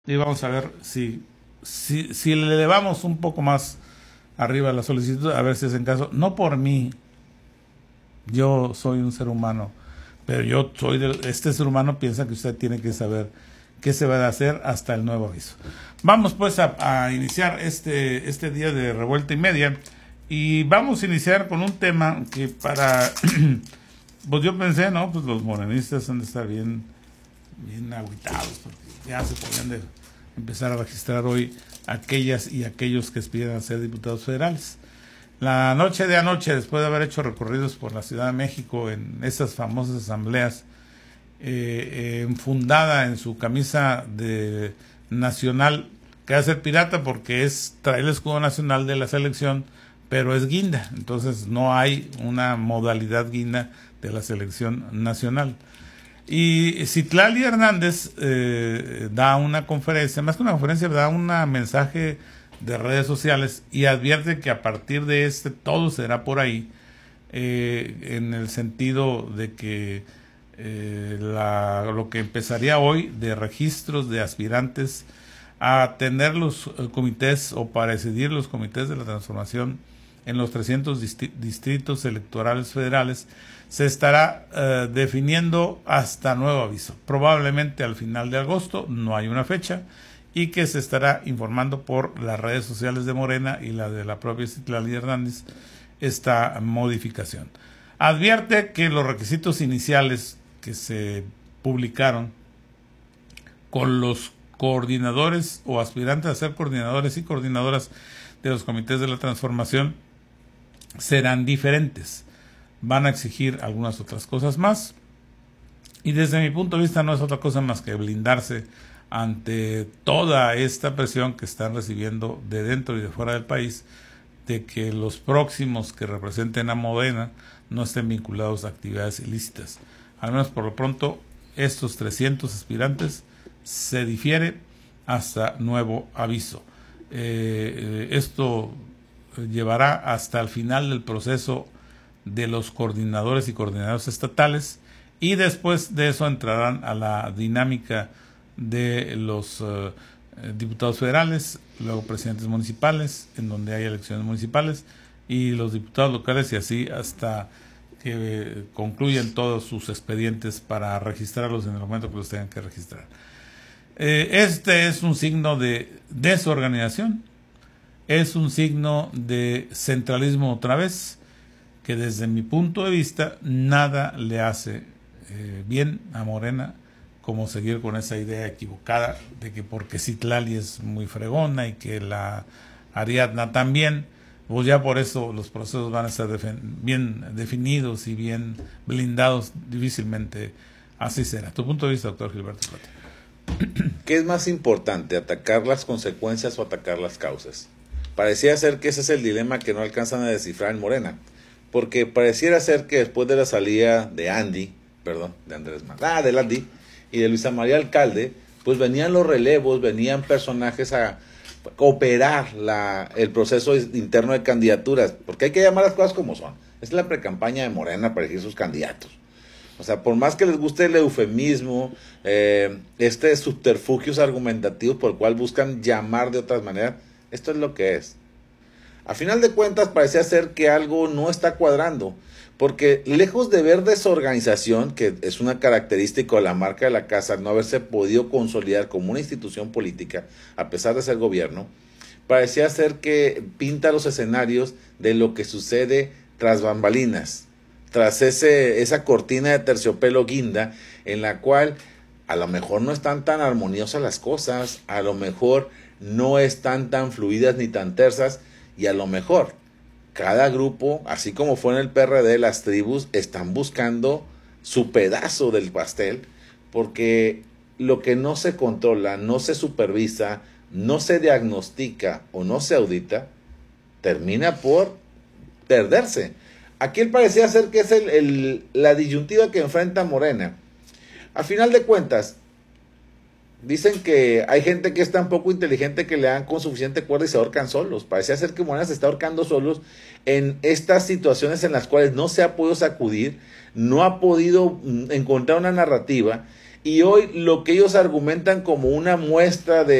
Y vamos a ver si le elevamos un poco más arriba la solicitud, a ver si es en caso, no por mí, yo soy un ser humano, pero este ser humano piensa que usted tiene que saber qué se va a hacer hasta el nuevo aviso. Vamos pues a iniciar este día de revuelta y media, y vamos a iniciar con un tema que pues yo pensé, ¿no? Pues los morenistas han de estar bien agüitados, porque ya se podían de empezar a registrar hoy aquellas y aquellos que aspiran a ser diputados federales. La noche de anoche, después de haber hecho recorridos por la Ciudad de México en esas famosas asambleas, enfundada en su camisa de nacional, que va a ser pirata porque trae el escudo nacional de la selección, pero es guinda, entonces no hay una modalidad guinda de la selección nacional. Y Citlali Hernández da una conferencia, más que una conferencia, da un mensaje de redes sociales y advierte que a partir de todo será por ahí, en el sentido de que lo que empezaría hoy de registros de aspirantes a tener los comités o para decidir los comités de la transformación en los 300 distritos electorales federales se estará definiendo hasta nuevo aviso, probablemente al final de agosto, no hay una fecha, y que se estará informando por las redes sociales de Morena y la de la propia Citlali Hernández esta modificación. Advierte que los requisitos iniciales que se publicaron con los coordinadores o aspirantes a ser coordinadores y coordinadoras de los comités de la transformación serán diferentes. Van a exigir algunas otras cosas más, y desde mi punto de vista no es otra cosa más que blindarse ante toda esta presión que están recibiendo de dentro y de fuera del país, de que los próximos que representen a Morena no estén vinculados a actividades ilícitas. Al menos por lo pronto, estos 300 aspirantes se difiere hasta nuevo aviso. Esto llevará hasta el final del proceso de los coordinadores y coordinadoras estatales, y después de eso entrarán a la dinámica de los diputados federales, luego presidentes municipales, en donde hay elecciones municipales, y los diputados locales, y así hasta que concluyen todos sus expedientes para registrarlos en el momento que los tengan que registrar. Este es un signo de desorganización, es un signo de centralismo otra vez, que desde mi punto de vista nada le hace bien a Morena, como seguir con esa idea equivocada de que porque Citlali es muy fregona y que la Ariadna también, pues ya por eso los procesos van a estar bien definidos y bien blindados. Difícilmente así será. ¿Tu punto de vista, doctor Gilberto Plata? ¿Qué es más importante, atacar las consecuencias o atacar las causas? Parecía ser que ese es el dilema que no alcanzan a descifrar en Morena, porque pareciera ser que después de la salida de Andy y de Luisa María Alcalde, pues venían los relevos, venían personajes a operar el proceso interno de candidaturas, porque hay que llamar las cosas como son. Es la precampaña de Morena para elegir sus candidatos. O sea, por más que les guste el eufemismo, subterfugios argumentativos por el cual buscan llamar de otras maneras, esto es lo que es. A final de cuentas, parecía ser que algo no está cuadrando, porque lejos de ver desorganización, que es una característica de la marca de la casa, no haberse podido consolidar como una institución política, a pesar de ser gobierno, parecía ser que pinta los escenarios de lo que sucede tras bambalinas, tras esa cortina de terciopelo guinda, en la cual a lo mejor no están tan armoniosas las cosas, a lo mejor no están tan fluidas ni tan tersas, y a lo mejor cada grupo, así como fue en el PRD, las tribus están buscando su pedazo del pastel, porque lo que no se controla, no se supervisa, no se diagnostica o no se audita, termina por perderse. Aquí parecía ser que es la disyuntiva que enfrenta Morena. A final de cuentas, dicen que hay gente que es tan poco inteligente que le dan con suficiente cuerda y se ahorcan solos. Parecía ser que Morena se está ahorcando solos en estas situaciones en las cuales no se ha podido sacudir, no ha podido encontrar una narrativa, Y hoy lo que ellos argumentan como una muestra de